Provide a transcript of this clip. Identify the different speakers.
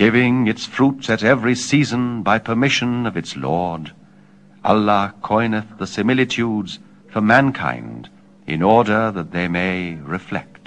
Speaker 1: giving its fruits at every season by permission of its Lord. Allah coineth the similitudes for mankind in order that they may reflect.